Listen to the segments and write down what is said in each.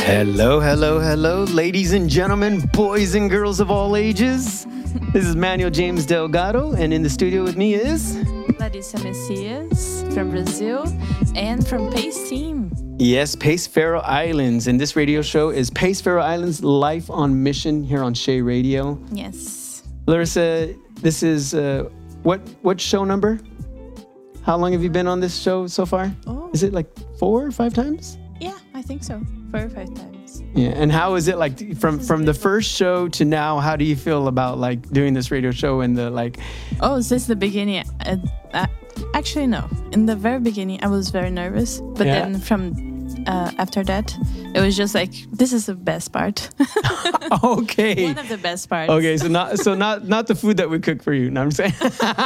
Hello, hello, hello, ladies and gentlemen, boys and girls of all ages. This is Manuel James Delgado, and in the studio with me is... Larissa Messias from Brazil and from Pace Team. Yes, Pace Faroe Islands. And this radio show is Pace Faroe Islands Life on Mission here on Shea Radio. Yes. Larissa, this is what show number? How long have you been on this show so far? Oh. Is it like 4 or 5 times? Yeah, I think so. 4 or 5 times. Yeah, and how is it like from the first show to now? How do you feel about like doing this radio show and the like? Oh, since the beginning, actually no. In the very beginning, I was very nervous, but then from after that, it was just like this is the best part. Okay, one of the best parts. Okay, so not the food that we cook for you. No, I'm saying.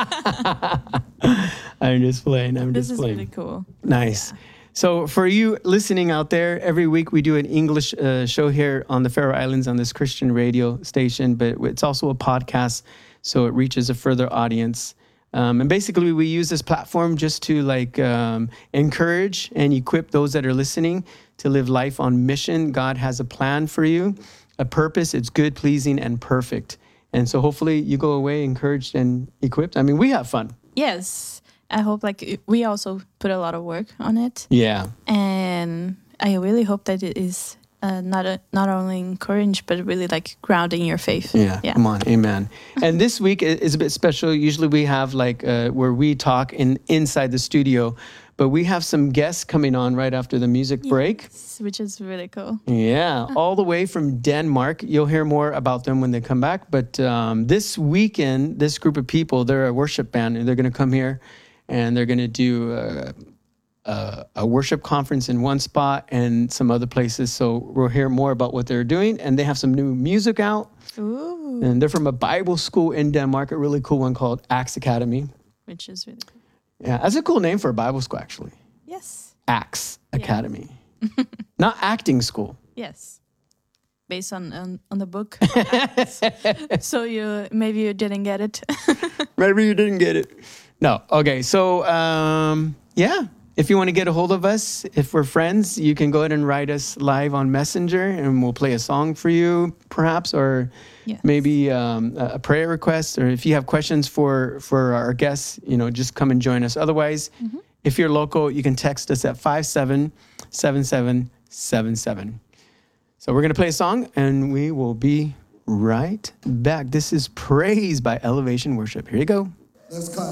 I'm just playing. This is really cool. Nice. Yeah. So for you listening out there, every week we do an English show here on the Faroe Islands on this Christian radio station, but it's also a podcast, so it reaches a further audience. And basically we use this platform just to like encourage and equip those that are listening to live life on mission. God has a plan for you, a purpose. It's good, pleasing, and perfect. And so hopefully you go away encouraged and equipped. I mean, we have fun. Yes. I hope like we also put a lot of work on it. Yeah. And I really hope that it is not only encouraged, but really like grounding your faith. Yeah. Come on. Amen. And this week is a bit special. Usually we have like where we talk inside the studio, but we have some guests coming on right after the music break. Yes, which is really cool. Yeah. All the way from Denmark. You'll hear more about them when they come back. But this weekend, this group of people, they're a worship band and they're going to come here. And they're going to do a worship conference in one spot and some other places. So we'll hear more about what they're doing. And they have some new music out. Ooh. And they're from a Bible school in Denmark, a really cool one called Axe Academy. Which is really cool. Yeah, that's a cool name for a Bible school, actually. Yes. Axe Academy. Not acting school. Yes. Based on the book. So maybe you didn't get it. Maybe you didn't get it. No. Okay. So, if you want to get a hold of us, if we're friends, you can go ahead and write us live on Messenger and we'll play a song for you, perhaps, or maybe a prayer request. Or if you have questions for our guests, just come and join us. Otherwise, if you're local, you can text us at 577777. So we're going to play a song and we will be right back. This is Praise by Elevation Worship. Here you go. Let's go.